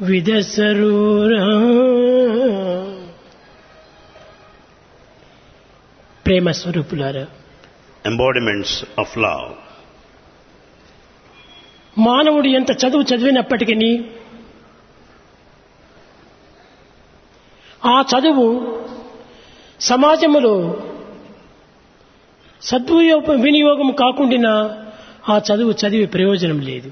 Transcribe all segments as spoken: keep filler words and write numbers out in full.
విదసరూరా. ప్రేమ స్వరూపులారా, embodiments of love. మానవుడు ఎంత చదువు చదివినప్పటికీ ఆ చదువు సమాజంలో సద్వినియోగం వినియోగం కాకుండా ఆ చదువు చదివి ప్రయోజనం లేదు.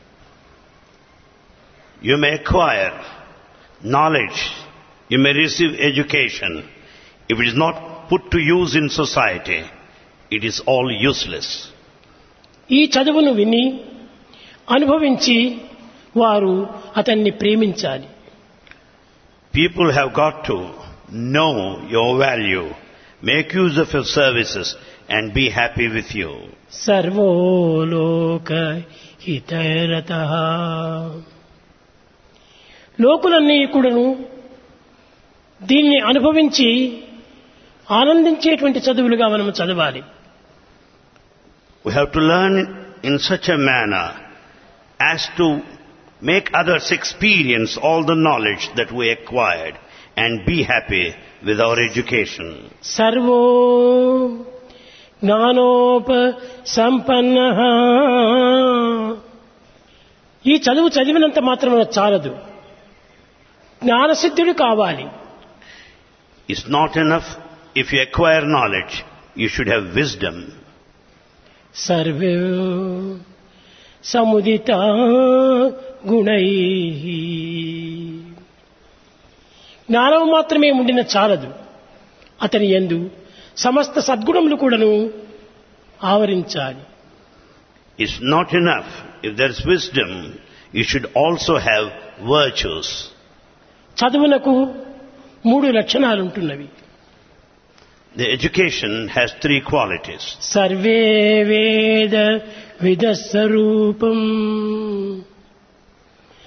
You may acquire knowledge, you may receive education. If it is not put to use in society, it is all useless. ఈ చదువును విని అనుభవించి వారు అతన్ని ప్రేమించాలి. People have got to know your value, make use of your services and be happy with you. సర్వోలోక హితరతః. లోకులన్నీ కూడాను దీన్ని అనుభవించి ఆనందించేటువంటి చదువులుగా మనం చదవాలి. We have to learn in such a manner as to make others experience all the knowledge that we acquired and be happy with our education. Servo జ్ఞానోప సంపన్నః. ఈ చదువు చదివినంత మాత్రమే చాలదు, జ్ఞానసిద్ధుడు కావాలి. It's not enough if you acquire knowledge, you should have wisdom. Survey సముదిత గుణైః. జ్ఞానం మాత్రమే ఉండిన చాలదు, అతని యందు సమస్త సద్గుణములు కూడాను ఆవరించాలి. It's not enough if there is wisdom, you should also have virtues. చదువునకు మూడు లక్షణాలు ఉంటున్నవి. The education has three qualities. Survey వేద విదస్వరూపం.